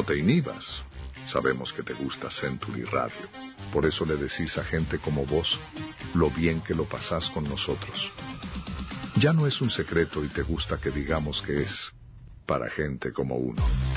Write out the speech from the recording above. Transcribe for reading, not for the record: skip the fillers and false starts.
No te inhibas. Sabemos que te gusta Century Radio. Por eso le decís a gente como vos lo bien que lo pasás con nosotros. Ya no es un secreto y te gusta que digamos que es para gente como uno.